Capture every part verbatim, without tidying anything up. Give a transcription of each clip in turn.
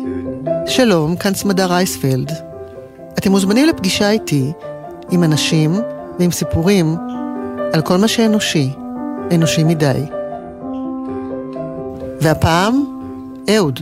שלום, כאן סמדה רייספלד. אתם מוזמנים לפגישה איתי עם אנשים ועם סיפורים על כל מה שאנושי, אנושי מדי. והפעם, אהוד.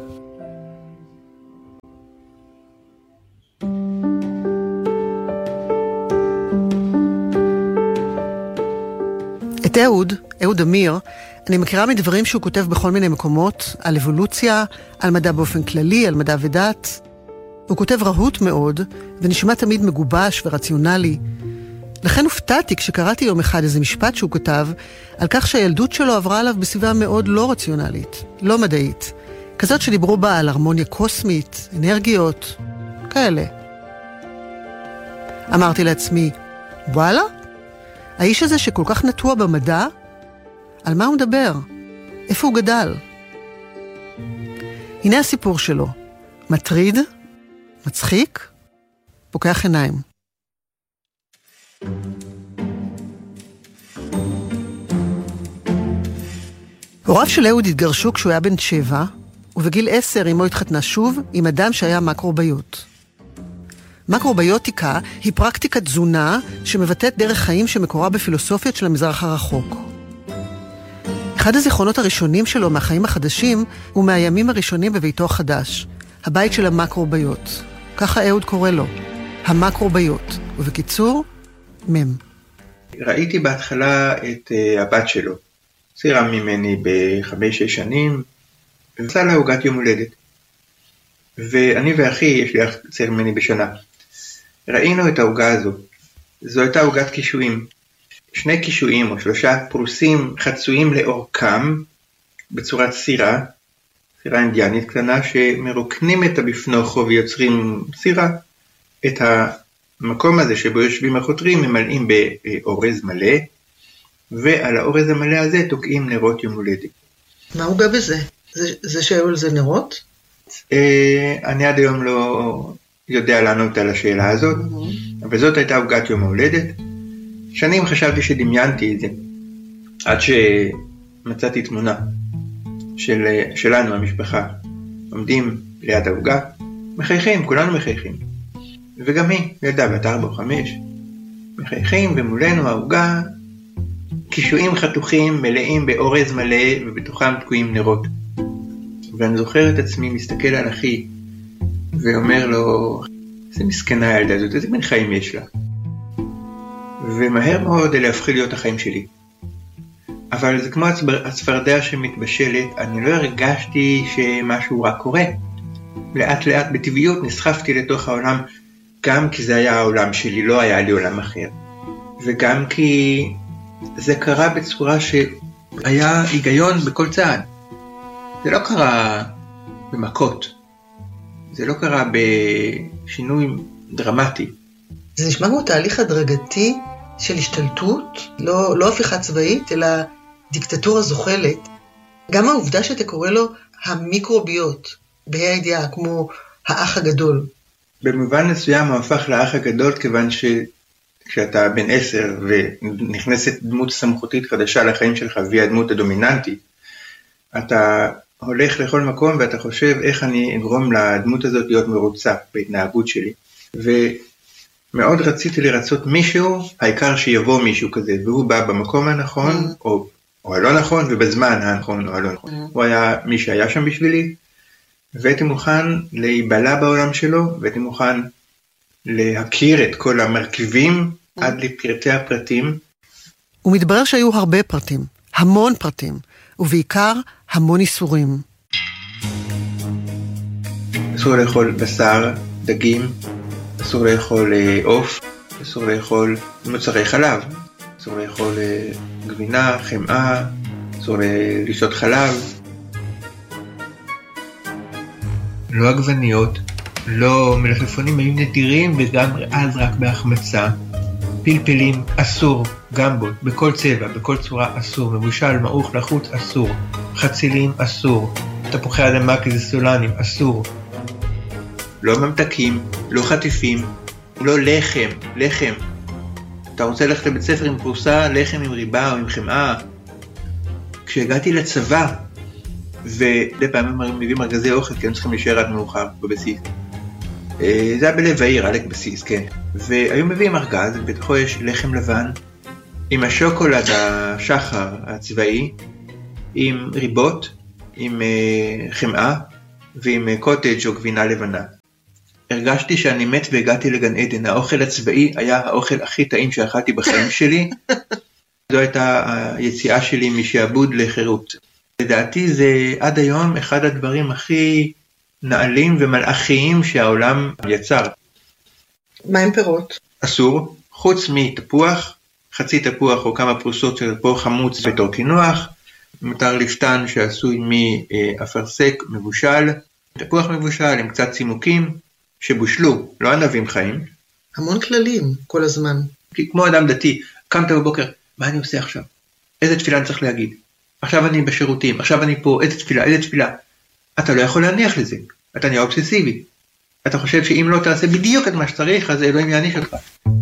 את אהוד, אהוד אמיר, אני מכירה מדברים שהוא כותב בכל מיני מקומות, על אבולוציה, על מדע באופן כללי, על מדע ודת. הוא כותב רהוט מאוד, ונשמע תמיד מגובש ורציונלי. לכן הופתעתי כשקראתי יום אחד איזה משפט שהוא כתב, על כך שהילדות שלו עברה עליו בסביבה מאוד לא רציונלית, לא מדעית. כזאת שדיברו בה על הרמוניה קוסמית, אנרגיות, כאלה. אמרתי לעצמי, וואלה? האיש הזה שכל כך נטוע במדע, על מה הוא מדבר? איפה הוא גדל? הנה הסיפור שלו. מטריד, מצחיק, פוקח עיניים. הוריו של אהוד התגרשו כשהוא היה בן שבע, ובגיל עשר אמו התחתנה שוב עם אדם שהיה מקרוביוט. מקרוביוטיקה היא פרקטיקת תזונה שמבטאת דרך חיים שמקורה בפילוסופיות של המזרח הרחוק. אחד הזיכרונות הראשונים שלו מהחיים החדשים הוא מהימים הראשונים בביתו החדש, הבית של המקרוביוט. ככה אהוד קורא לו, המקרוביוט, ובקיצור, מם. ראיתי בהתחלה את uh, הבת שלו, צעירה ממני בחמש שש שנים, ועשה לה עוגת יום הולדת. ואני ואחי, יש לי אח צעיר ממני בשנה, ראינו את העוגה הזו. זו הייתה עוגת קישואים. שני קישואים או שלושה פרוסים חצויים לאורכם בצורת סירה, סירה אינדיאנית קטנה, שמרוקנים את הבפנוכו ויוצרים סירה. את המקום הזה שבו יושבים החותרים ממלאים באורז מלא, ועל האורז המלא הזה תוקעים נרות יום הולדת. מה הוא בא בזה? זה, זה שהיו על זה נרות? אני עד היום לא יודע לענות על השאלה הזאת, אבל זאת הייתה עוגת יום ההולדת. שנים חשבתי שדמיינתי את זה, עד שמצאתי תמונה של, שלנו, המשפחה, עומדים ליד העוגה, מחייכים, כולנו מחייכים. וגם היא, ילדה בת ארבע או חמש, מחייכים, ומולנו העוגה, קישואים חתוכים מלאים באורז מלא, ובתוכם תקועים נרות. ואני זוכר את עצמי מסתכל על אחי, ואומר לו, איזה מסכנה הילדה הזאת, איזה מין חיים יש לה. ומהר מאוד אלה הפכו להיות החיים שלי. אבל זה כמו הצפרדע שמתבשלת, אני לא הרגשתי שמשהו רק קורה. לאט לאט בטבעיות נסחפתי לתוך העולם, גם כי זה היה העולם שלי, לא היה לי עולם אחר. וגם כי זה קרה בצורה שהיה היגיון בכל צעד. זה לא קרה במכות. זה לא קרה בשינוי דרמטי. זה נשמע כמו תהליך הדרגתי של השתלטות, לא, לא הפיכה צבאית, אלא דיקטטורה זוחלת. גם העובדה שאתה קורא לו המיקרוביוט, בה"א הידיעה, כמו האח הגדול. במובן מסוים הוא הפך לאח הגדול, כיוון שכשאתה בן עשר ונכנסת דמות סמכותית חדשה לחיים שלך, והיא הדמות הדומיננטית, אתה הולך לכל מקום ואתה חושב איך אני אגרום לדמות הזאת להיות מרוצה בהתנהגות שלי. ומאוד רציתי לרצות מישהו, העיקר שיבוא מישהו כזה, והוא בא במקום הנכון, mm. או, או הלא נכון, ובזמן הנכון או הלא נכון. Mm. הוא היה מי שהיה שם בשבילי, והייתי מוכן להיבלה בעולם שלו, והייתי מוכן להכיר את כל המרכיבים mm. עד לפרטי הפרטים. ומתברר שהיו הרבה פרטים, המון פרטים, ובעיקר המון איסורים. אסור לאכול בשר, דגים, אסור לאכול עוף, אסור לאכול מוצרי חלב, אסור לאכול גבינה, חמאה, אסור לשתות חלב. לא עגבניות, לא מלפפונים, היו נדירים וגם אז רק בהחמצה. פלפלים אסור, גמבות, בכל צבע, בכל צורה אסור, מבושל, מעוך, לחוץ אסור, חצילים אסור, תפוחי אדמה כי זה סולנים אסור. לא ממתקים, לא חטיפים, לא לחם, לחם. אתה רוצה ללכת לבית ספר עם פרוסה, לחם עם ריבה או עם חמאה. כשהגעתי לצבא, ודי פעמים מביאים ארגזי אוכל, כי הם צריכים להישאר עד מאוחר בבסיס. זה היה בלב העיר, עלק בסיס, כן. והיו מביאים ארגז, ובתוכו יש לחם לבן, עם השוקולד השחר הצבאי, עם ריבות, עם חמאה, ועם קוטג' או גבינה לבנה. הרגשתי שאני מת והגעתי לגן עדן. האוכל הצבאי היה האוכל הכי טעים שאכלתי בחיים שלי. זו הייתה היציאה שלי משעבוד לחירות. לדעתי זה עד היום אחד הדברים הכי נעלים ומלאכיים שהעולם יצר. מה עם פירות? אסור, חוץ מתפוח, חצי תפוח או כמה פרוסות של תפוח חמוץ בתור קינוח, מותר לפתן שעשוי מאפרסק מבושל, תפוח מבושל עם קצת צימוקים שבושלו, לא ענבים חיים. המון כללים כל הזמן. כמו אדם דתי, קמת בבוקר, מה אני עושה עכשיו? איזה תפילה אני צריך להגיד? עכשיו אני בשירותים, עכשיו אני פה, איזה תפילה, איזה תפילה. אתה לא יכול להניח לזה, אתה נהיה אובססיבי. אתה חושב שאם לא תעשה בדיוק את מה שצריך, אז אלוהים יעניש אותך.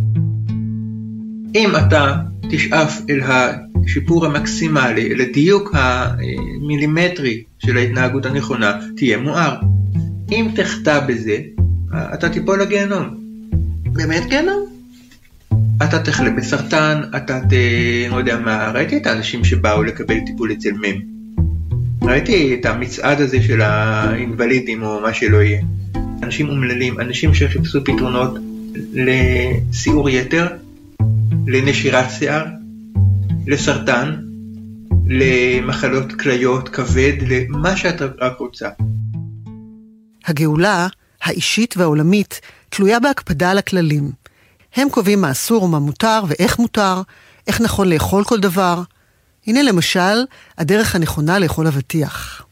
אם אתה תשאף אל השיפור המקסימלי, אל הדיוק המילימטרי של ההתנהגות הנכונה, תהיה מואר. אם תחטא בזה, אתה תיפול לגיהנום. באמת גיהנום? אתה תחלה בסרטן, אתה ת... לא יודע מה, ראיתי את האנשים שבאו לקבל טיפול אצל מם. ראיתי את המצעד הזה של האינבלידים או מה שלא יהיה. אנשים אומללים, אנשים שחיפשו פתרונות לסיעור יתר, לנשירת שיער, לסרטן, למחלות כליות, כבד, למה שאתה רק רוצה. הגאולה, האישית והעולמית, תלויה בהקפדה על הכללים. הם קובעים מה אסור ומה מותר ואיך מותר, איך נכון לאכול כל דבר. הנה למשל, הדרך הנכונה לאכול אבטיח.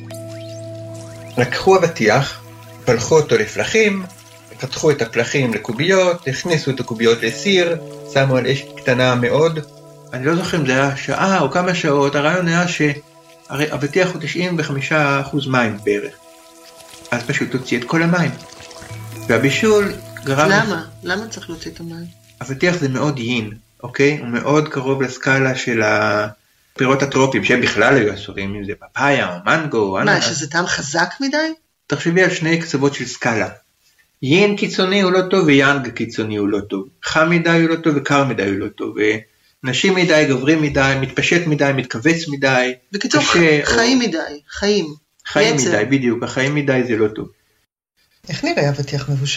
לקחו אבטיח, פלחו אותו לפלחים, פתחו את הפלחים לקוביות, הכניסו את הקוביות לסיר, שמו על אש קטנה מאוד. אני לא זוכר אם זה היה שעה או כמה שעות, הרעיון היה שהרי אבטיח הוא תשעים וחמישה אחוז מים בערך. אז פשוט תוציא את כל המים. והבישול גרם... למה? למה צריך להוציא את המים? אבטיח זה מאוד יין, אוקיי? הוא מאוד קרוב לסקאלה של הפירות הטרופיים, שהם בכלל היו אסורים, אם זה פפאיה או מנגו. מה, שזה טעם חזק מדי? תחשבי על שני קצוות של סקאלה. יין קיצוני הוא לא טוב ויאנג קיצוני הוא לא טוב. חם מדי הוא לא טוב וקר מדי הוא לא טוב. נשים מדי, גברים מדי, מתפשט מדי, מתכווץ מדי. בקיצור, חיים מדי, חיים. חיים מדי, בדיוק. החיים מדי זה לא טוב. איך נראה אבטיח מבושל?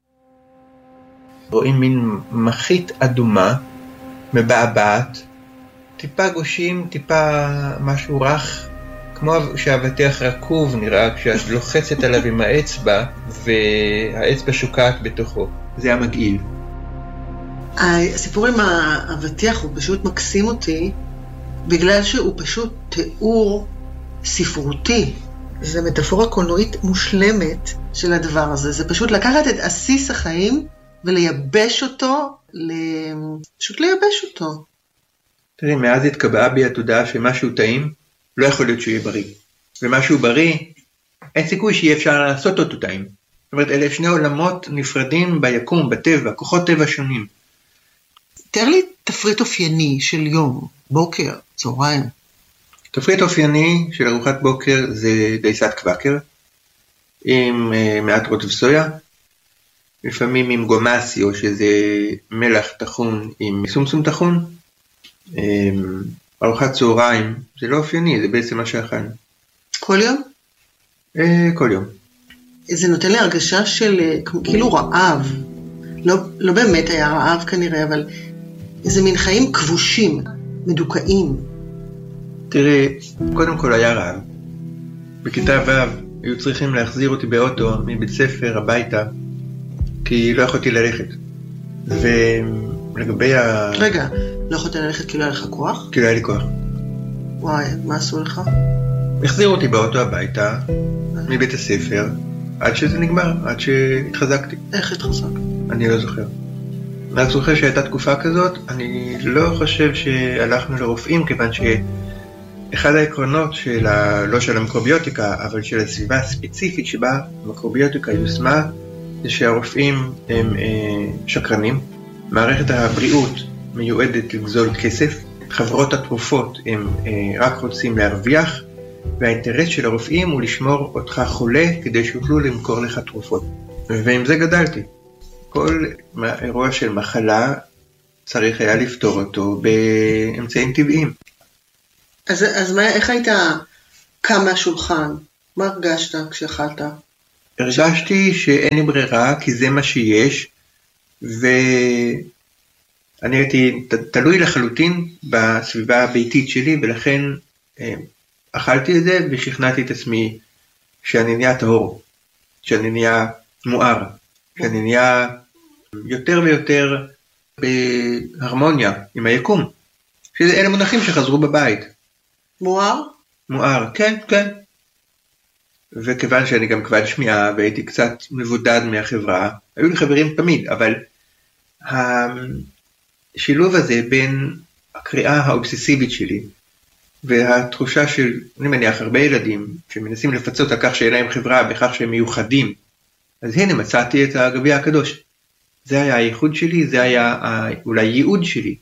רואים מין מחית אדומה, מבעבעת, טיפה גושים, טיפה משהו רך, כמו שהאבטיח רקוב נראה כשאת לוחצת עליו עם האצבע, והאצבע שוקעת בתוכו. זה המגעיל. הסיפור עם האבטיח הוא פשוט מקסים אותי, בגלל שהוא פשוט תיאור ספרותי. זה מטאפורה קולנועית מושלמת של הדבר הזה. זה פשוט לקחת את עסיס החיים ולייבש אותו, פשוט לייבש אותו. תראי, מאז התקבעה בי התודעה שמשהו טעים, לא יכול להיות שהוא יהיה בריא. ומשהו בריא, אין סיכוי שיהיה אפשר לעשות אותו טעים. זאת אומרת, אלה שני עולמות נפרדים ביקום, בטבע, כוחות טבע שונים. תאר לי תפריט אופייני של יום, בוקר, צהריים. תפריט אופייני של ארוחת בוקר זה דייסת קוואקר, עם מעט רוטב סויה, לפעמים עם גומאסי, שזה מלח טחון עם סומסום טחון. ארוחת צהריים, זה לא אופייני, זה בעצם מה שאכלנו. כל יום? אה, כל יום. זה נותן לי הרגשה של כאילו רעב. לא, לא באמת היה רעב כנראה, אבל איזה מין חיים כבושים, מדוכאים. תראה, קודם כל היה רעב. בכיתה ו' היו צריכים להחזיר אותי באוטו מבית ספר הביתה, כי לא יכולתי ללכת. ולגבי ה... רגע, לא יכולת ללכת כי לא היה לך כוח? כי לא היה לי כוח. וואי, מה עשו לך? החזירו אותי באוטו הביתה, מבית הספר, עד שזה נגמר, עד שהתחזקתי. איך התחזקת? אני לא זוכר. רק זוכר שהייתה תקופה כזאת, אני לא חושב שהלכנו לרופאים, כיוון שאחד העקרונות של ה... לא של המיקרוביוטיקה, אבל של הסביבה הספציפית שבה המיקרוביוטיקה יושמה, זה שהרופאים הם אה, שקרנים. מערכת הבריאות מיועדת לגזול כסף, חברות התרופות הם אה, רק רוצים להרוויח, והאינטרס של הרופאים הוא לשמור אותך חולה כדי שיוכלו למכור לך תרופות. ועם זה גדלתי. כל אירוע של מחלה צריך היה לפתור אותו באמצעים טבעיים. אז, אז מה, איך היית קם מהשולחן? מה הרגשת כשאכלת? הרגשתי שאין לי ברירה, כי זה מה שיש, ואני הייתי תלוי לחלוטין בסביבה הביתית שלי, ולכן אכלתי את זה ושכנעתי את עצמי שאני נהיה טהור, שאני נהיה מואר, שאני נהיה יותר ויותר בהרמוניה עם היקום. שאלה מונחים שחזרו בבית. מואר? מואר, כן, כן. וכיוון שאני גם כבד שמיעה והייתי קצת מבודד מהחברה, היו לי חברים תמיד, אבל השילוב הזה בין הקריאה האובססיבית שלי, והתחושה של, אני מניח, הרבה ילדים שמנסים לפצות על כך שאין להם חברה בכך שהם מיוחדים, אז הנה מצאתי את הגביע הקדוש. זה היה הייחוד שלי, זה היה אולי ייעוד שלי.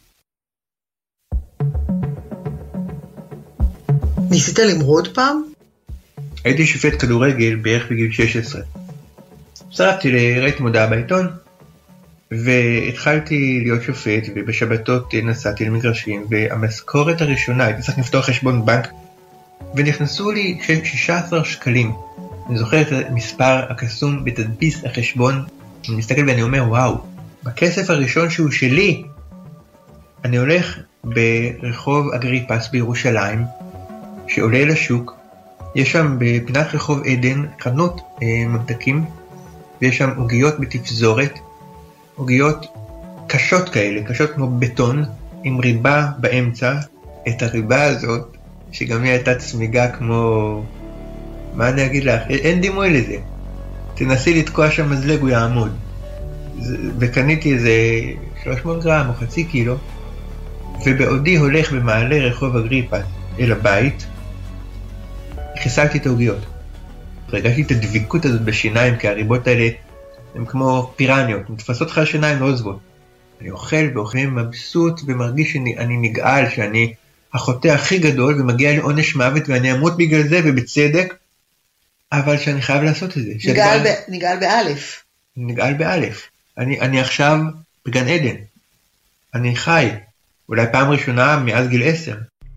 ניסית למרוד פעם? הייתי שופט כדורגל בערך בגיל שש עשרה. סרבתי לראיתי מודעה בעיתון, והתחלתי להיות שופט, ובשבתות נסעתי למגרשים, והמשכורת הראשונה, הייתי צריך לפתוח חשבון בנק, ונכנסו לי שישה עשר שקלים. אני זוכר את המספר הקסום בתדפיס החשבון, אני מסתכל ואני אומר, וואו, בכסף הראשון שהוא שלי, אני הולך ברחוב אגריפס בירושלים, שעולה לשוק, יש שם בפינת רחוב עדן חנות אה, ממתקים, ויש שם עוגיות בתפזורת, עוגיות קשות כאלה, קשות כמו בטון, עם ריבה באמצע. את הריבה הזאת, שגם היא הייתה צמיגה כמו, מה אני אגיד לך, אין דימוי לזה. תנסי לתקוע שם מזלג, הוא יעמוד. וקניתי איזה שלוש מאות גרם או חצי קילו, ובעודי הולך במעלה רחוב אגריפס אל הבית, חיסלתי את העוגיות. הרגשתי את הדביקות הזאת בשיניים, כי הריבות האלה הן כמו פירניות, מתפסות לך השיניים לא עוזבות. אני אוכל ואוכל מבסוט ומרגיש שאני נגעל, שאני החוטא הכי גדול ומגיע לעונש מוות ואני אמות בגלל זה ובצדק, אבל שאני חייב לעשות את זה. נגעל, ב... נגעל באלף. נגעל באלף. אני, אני עכשיו בגן עדן. אני חי. אולי פעם ראשונה מאז גיל עשר.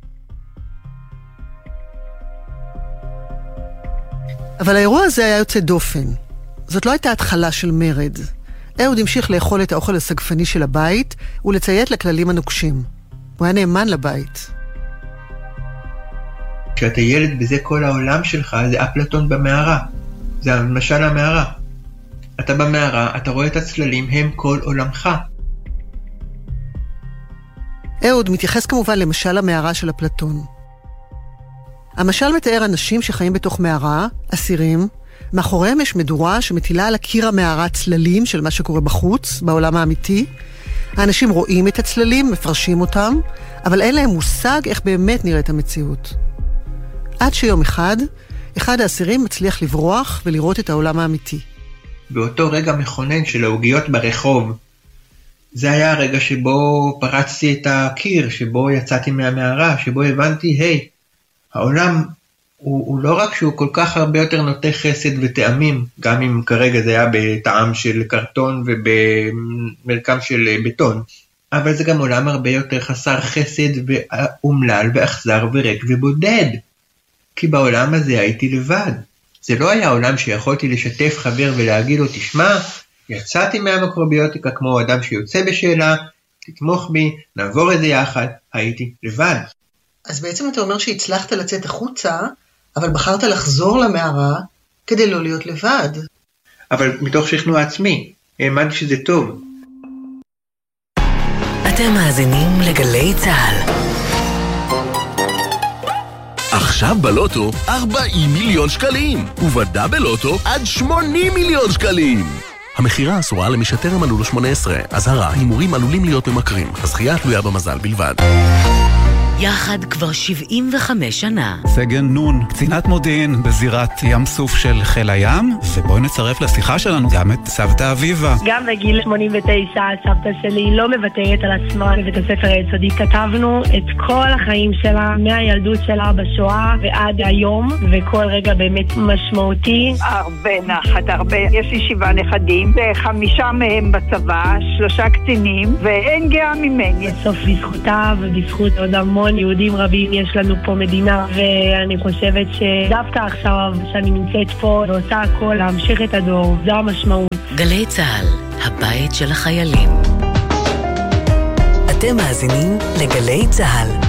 אבל האירוע הזה היה יוצא דופן. זאת לא הייתה התחלה של מרד. אהוד המשיך לאכול את האוכל הסגפני של הבית ולציית לכללים הנוקשים. הוא היה נאמן לבית. כשאתה ילד בזה כל העולם שלך, זה אפלטון במערה. זה למשל המערה. אתה במערה, אתה רואה את הצללים, הם כל עולמך. אהוד מתייחס כמובן למשל המערה של אפלטון. המשל מתאר אנשים שחיים בתוך מערה, אסירים, מאחוריהם יש מדורה שמטילה על הקיר המערה צללים של מה שקורה בחוץ, בעולם האמיתי. האנשים רואים את הצללים, מפרשים אותם, אבל אין להם מושג איך באמת נראית המציאות. עד שיום אחד, אחד האסירים מצליח לברוח ולראות את העולם האמיתי. באותו רגע מכונן של העוגיות ברחוב, זה היה הרגע שבו פרצתי את הקיר, שבו יצאתי מהמערה, שבו הבנתי, היי, העולם הוא, הוא לא רק שהוא כל כך הרבה יותר נוטה חסד וטעמים, גם אם כרגע זה היה בטעם של קרטון ובמרקם של בטון, אבל זה גם עולם הרבה יותר חסר חסד ואומלל ואכזר וריק ובודד. כי בעולם הזה הייתי לבד. זה לא היה עולם שיכולתי לשתף חבר ולהגיד לו, תשמע, יצאתי מהמיקרוביוטיקה כמו אדם שיוצא בשאלה, תתמוך בי, נעבור את זה יחד, הייתי לבד. אז בעצם אתה אומר שהצלחת לצאת החוצה, אבל בחרת לחזור למערה כדי לא להיות לבד. אבל מתוך שכנוע עצמי, האמנתי שזה טוב. אתם מאזינים לגלי צהל. עכשיו בלוטו ארבעים מיליון שקלים, ובדאבל לוטו עד שמונים מיליון שקלים. המחירה אסורה למי שטרם מלאו לו שמונה עשרה. אזהרה, הימורים עלולים להיות ממכרים. הזכייה תלויה במזל בלבד. יחד כבר שבעים וחמש שנה. סגן נון, קצינת מודיעין בזירת ים סוף של חיל הים, ובואי נצרף לשיחה שלנו גם את סבתא אביבה. גם בגיל שמונים ותשע, סבתא שלי לא מוותרת על עצמה בבית הספר היסודי. כתבנו את כל החיים שלה, מהילדות שלה בשואה ועד היום, וכל רגע באמת משמעותי. הרבה נחת, הרבה. יש לי שבעה נכדים, וחמישה מהם בצבא, שלושה קצינים, ואין גאה ממני. בסוף בזכותה ובזכות עוד המון יהודים רבים יש לנו פה מדינה, ואני חושבת שדווקא עכשיו שאני נמצאת פה ועושה הכל להמשיך את הדור, זו המשמעות. גלי צהל, הבית של החיילים. אתם מאזינים לגלי צהל.